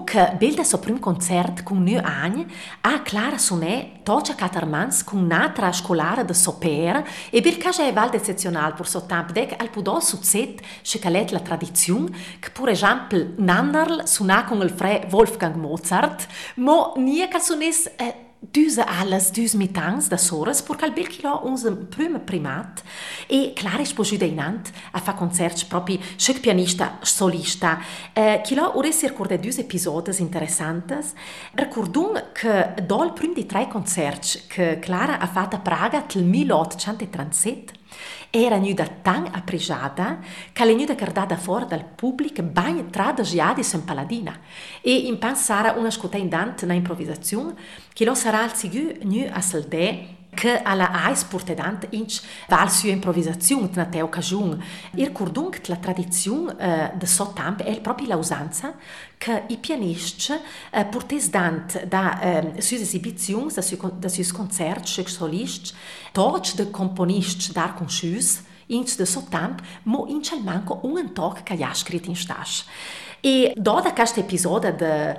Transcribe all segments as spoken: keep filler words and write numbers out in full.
che belda suo primo concert con neu agn a Clara Sonè toccia catermans con un'altra scolare de Sopera e per caso è val eccezionale per suo tempo dec al pudò succet che calet la tradizione che per esempio Nannerl suona con il fre Wolfgang Mozart mo nie che suones eh, Düse alles, düse mitangs da sores, pur cal bel chilo unser prüme primat e clar es posù deinant a fa concerts propi schic pianista solista. Eh, chilo ora si ricordè düse episodes interessantes. Ricordum che dol prüm di tre concerts che Clara ha fatto a Praga tel milleottocentotrentaset era nuda tan appregiata che le nuda guardata fuori dal pubblico bagn trada giadi sem paladina e in pensare una scuta in dante na improvvisazione che lo sarà al sigu nu a saldè che alla ais portedant inch val sua improvvisazione na te occasione. Ir curdung la tradizione uh, de so temp è proprio la usanza che i pianisti uh, portes dant da uh, sue esibizioni, da sue, da sue concerti, sue solisti, toch de componisti dar conscius, inch de so temp, mo inch al manco un toc che ha scritto in stas. E dopo questo episodio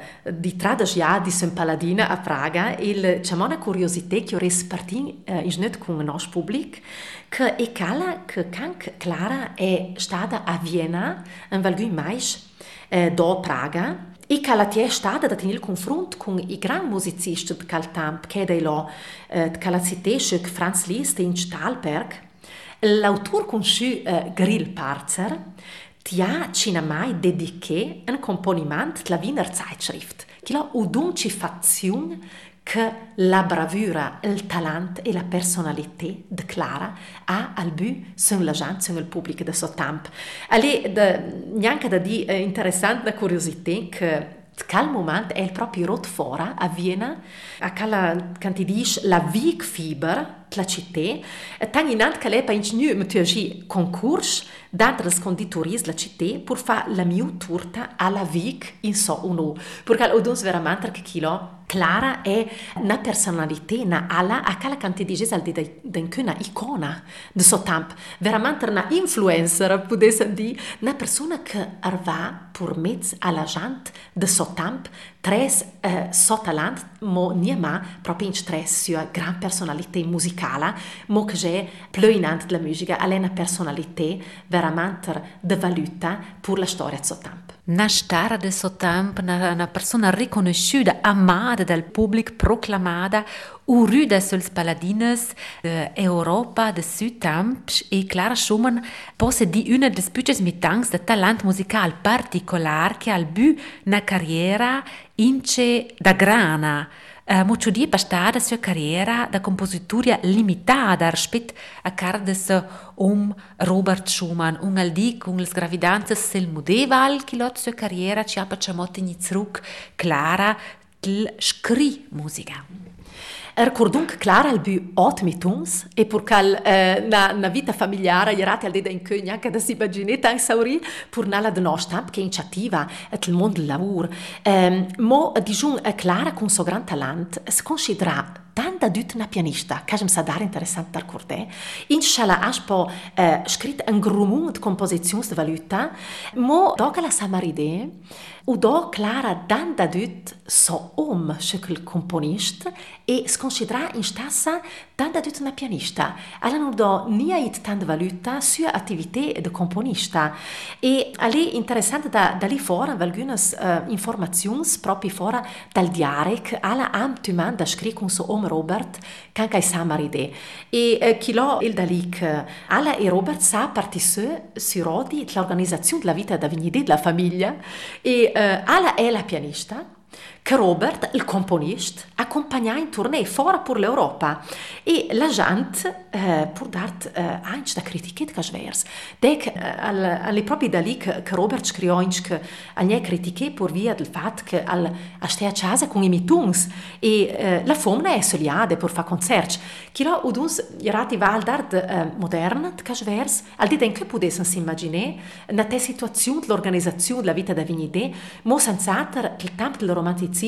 di tragedia di San Paladina a Praga, il c'è una curiosità che ora spartì eh, in net con il nostro pubblico, che è quella che canc Clara è stata a Vienna in valgui mais eh, do Praga e che la è stata da tenere il confronto con i grandi musicisti di quel tempo, che è là, eh, che la città Franz Liszt in Stahlberg, l'autore conosciuto eh, Grill Parzer, ti ha cinamai dediché un componimento della Wiener Zeitschrift, che ha un'uncifazione che la bravura, il talento e la personalità di Clara ha al bu sulla gente, sul pubblico del suo tempo. Allora, neanche da dire eh, interessante la curiosità che a quel momento è proprio rot fora a Vienna, a quella che ti dice la Wegfieber, la città, tan inant che lei pensa nu mettergi concorso dentro le conditories la città per fare la mia torta alla Weg in so uno. Perché ho detto veramente che chilo Clara è una personalità, una alla a quella che ti dice al di una icona del suo tempo, veramente una influencer, potesse dire, una persona che arriva per mezzo alla gente del suo tempo, tres eh, so talent, ma niema proprio in stress sua gran personalità musicale, ma che è più in ante della musica, è una personalità veramente de valuta per la storia del suo tempo. Una star del suo tempo, una, una persona riconosciuta, amata dal pubblico, proclamata, urida sulle paladines d'Europa del suo tempo e Clara Schumann possedi una delle più mitangs de talent musical particolare che ha bu una carriera ince da grana. Uh, Molto di bastata sua carriera da compositoria limitata rispetto a cara del suo om Robert Schumann. Un al di con le gravidanze del modeval che la sua carriera ci ha facciato in zurück Clara del scri musica. Ricordum che Clara al bu ot mitums e per cal eh, na, na vita familiare irate al deda in cogna anche da si baginetta in sauri per nala de nostro tempo che iniziativa et il mondo del lavoro. Um, mo dijun Clara con suo gran talent si considera tanta dut una pianista, che mi sa dare interessante da ricordare. In sciala ha po eh, scritto un grumum di composizioni di valuta, mo doga la samaride u do Clara tanta dut so om il componist e si considera in stessa tanta dut una pianista. Alla non do nia it tanta valuta sua attività di componista. E alle interessante da, da lì fuori alcune uh, informazioni proprio fuori dal diario che alla am tu manda scrive con suo om Robert kan kai samaride e eh, chi lo il dalik alla e Robert sa partisse si rodi l'organizzazione della vita da venire della famiglia e eh, alla è la pianista che Robert, il componista, accompagna in tournée fuori per l'Europa e la gente, eh, per dart eh, anche da critiche che svers. Dec eh, alle proprie da lì che, che Robert scrive anche alle critiche per via del fatto che al a stea a casa con i mitungs e eh, la fomna è soliade per fare concerti. Chi lo uduns irati va al dart eh, moderna che svers, al di den che potesse si immaginare una te situazione l'organizzazione della vita da venire, mo senza il tempo del romanticismo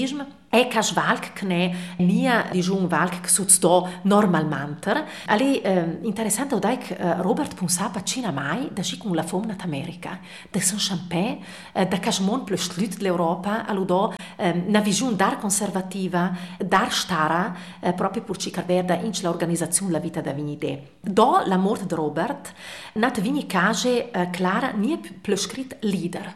è che valc che ne nia di un valc che succedo normalmente. È eh, interessante odai che eh, Robert pensava cina mai da ci con la fomna d'America, da Saint-Champin, eh, da casmon plus slut dell'Europa, all'udo eh, una visione dar conservativa, dar stara, eh, proprio per ci carverda in l'organizzazione la vita da vinide. Do la morte di Robert, nat vini case eh, clara nie plus scrit leader.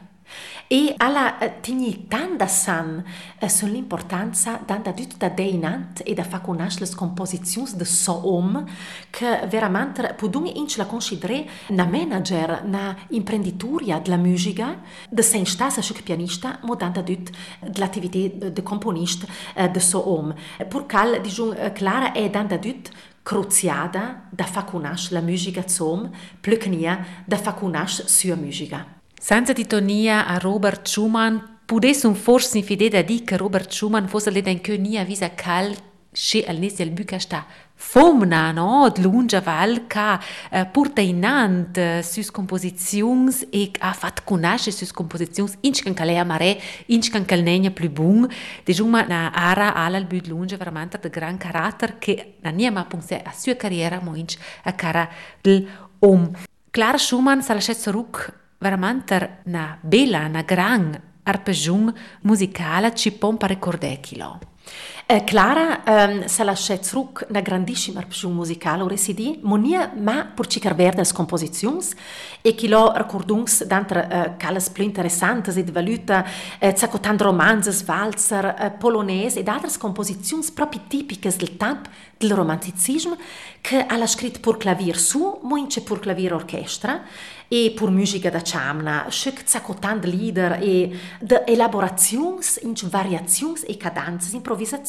E alla eh, tigni tanta san eh, sull'importanza d'anda tut da deinant e da fa conoscere le composizioni de so om che veramente podung inch la considere na manager, na imprenditoria della musica, de sen stasa che pianista, mo d'anda tut dell'attività de componist eh, de so om. Pur cal, diciamo, eh, Clara è d'anda tut cruziada da fa conoscere la musica zom, più che nia da fa conoscere sua musica. Senza titonia a Robert Schumann, potesse un forse infidede a dire che Robert Schumann fosse le den nia visa cal che al nis del buca sta fomna, no? De lunga val ca uh, porta inant uh, sus composizions e ha fat conoscere sus composizions inchcan calea mare, inchcan cal negna più bun. Dejuma na ara ala al bud lunga veramente de gran carattere che na nia ma punse a sua carriera mo inch a cara del om. Clara Schumann sa lasciat zurück veramente una bella, una gran arpeggione musicale ci pompa ricordare chilo. Eh, Clara um, se lascia zurück una grandissima arpeggione musicale, ora si di, monia ma per ci carver delle composizioni e che lo ricordungs d'altre uh, cales più interessanti e di valuta eh, zacotant romanzes, valzer, eh, polonese ed altre composizioni proprio tipiche del tempo del romanticismo che ha scritto per clavier su, mo ince per clavier orchestra e per musica da chamna, schick zacotant lieder e de elaborazioni, ince variazioni e cadenze, improvvisazioni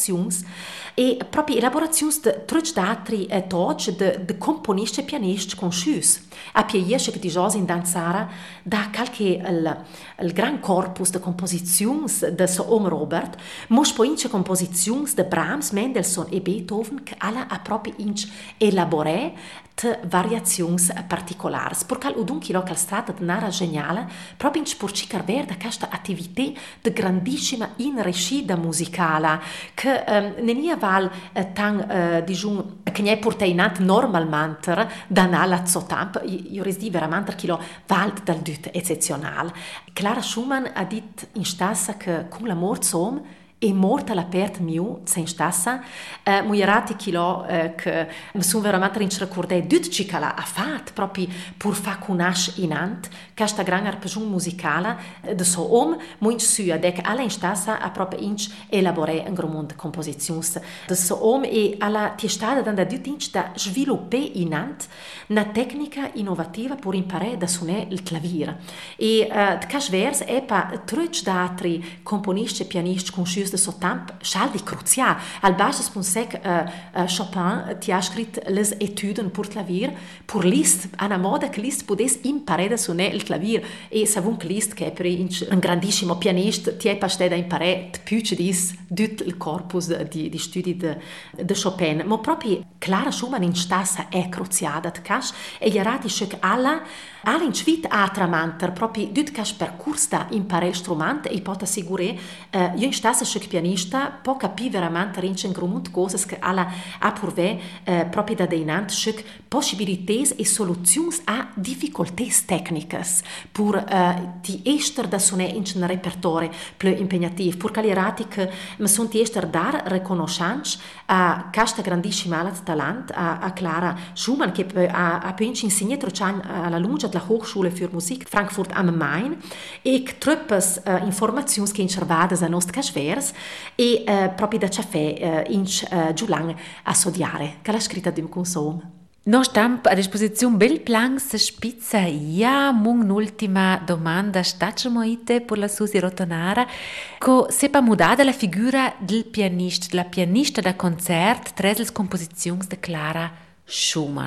e proprio elaborazioni de truc d'altri e toc de, de componisti e pianisti conosciuti. A pieiesce che di giose in danzara da qualche il, il gran corpus de composizioni de so om Robert, mos po ince composizioni de Brahms, Mendelssohn e Beethoven che alla a proprio ince elaborè te variazioni particolari. Perché udun chilo cal strata de nara geniale, proprio ince por ci carver da questa attività de grandissima inrescida musicale che um, nenia val uh, tan uh, dijun che ne porta in at normalmente da nala zo tamp io resdi veramente chilo valt dal dut eccezionale. Clara Schumann ha dit in stassa che con la morte som e morta la perte miu sen stassa eh, muierati chilo eh, che mi sono veramente rincordai dut cicala ha fatto proprio per fa conoscere in ant questa gran arpeggione musicale de so om mo in sua dec alla in stassa ha proprio inch elaboré un gran mondo composizioni de so om e alla tiestada da dut inch da sviluppare in ant una tecnica innovativa per imparare da suonare il clavier e uh, de cas vers è pa truc d'altri componisti e pianisti conosciuti de so temp schaldi crucial. Al basis pensec uh, uh, Chopin ti ha scritto les études pour clavier pour list ana moda che list podes imparare da suonare il clavier e savun che list che per un grandissimo pianista ti è pas da imparare più dis tut il corpus di, di studi de, de Chopin. Ma proprio Clara Schumann in stassa è cruciada de cas e gli arati che alla alla in svit a tramanter proprio tut cas percorso da imparare il strumento e pot assicurare uh, io in stassa che pianista può capire veramente rince in grumut cose che alla ha purve uh, proprio da deinant che possibilità e soluzioni a difficoltà tecniche per uh, di ester da suonare in un repertorio più impegnativo per cali rati che mi sono di ester dar riconoscenza a questa grandissima ala talent a, a Clara Schumann che ha, ha penso insegnato alla lunga della Hochschule für Musik Frankfurt am Main e che troppes uh, informazioni che incervate a nostra casvers e uh, proprio da caffè uh, in uh, giulang a studiare che la scritta di un consumo. No stamp a disposizione bel plan se spizza ja mun ultima domanda stacciamo ite per la Susi Rotonara co sepa mudada la figura del pianista la pianista da concert tres les composizioni de Clara Schumann.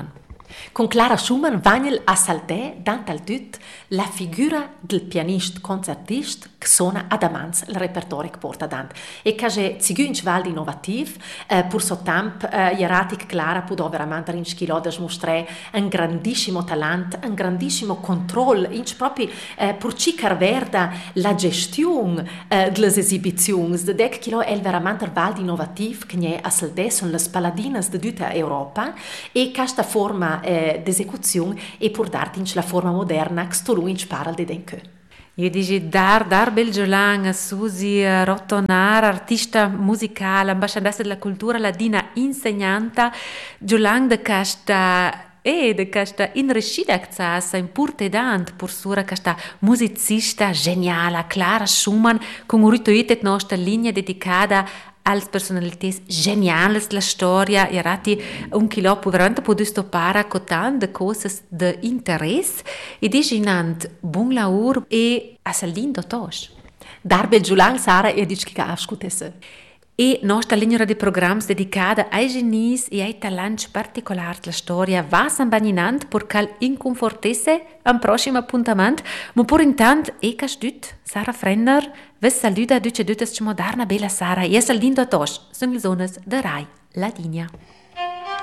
Con Clara Schumann vagnel a saltè dant al tut la figura del pianista concertista che suona ad amans il repertorio che porta dant. E che è zigünch val innovativ, eh, pur so temp, eh, ieratic Clara può veramente in schilò mostrare un grandissimo talento, un grandissimo controllo, inch proprio eh, pur ci carverda la gestione eh, delle esibizioni, de dec chilo è veramente val innovativ che ne a saltè sono le spaladinas de tutta Europa e questa forma Eh, d'esecuzione e pur darti la forma moderna che sto lui parla di denke. Io dici dar, dar Belgiolan a Susi Rottonar, artista musicale, ambasciatessa della cultura ladina, insegnante, Giolan de questa e de questa inrescita accessa importante per sura questa musicista geniale, Clara Schumann, con un rituale nostra linea dedicata als personalités geniales della storia e rati un chilo veramente può stoppare con tante cose di interesse e dicinant buon lavoro e a saldin dotos. Darbe Giulan Sara e dici che ascoltesse. E nostra linea di programmi dedicata ai genies e ai talenti particolari della storia va s'ambagninant perché inconfortesse un prossimo appuntamento. Ma per intanto, e casdut, Sara Frenner, vi saluta duce duces moderna bella Sara e saldin dotos, sono le zones de Rai Ladinia.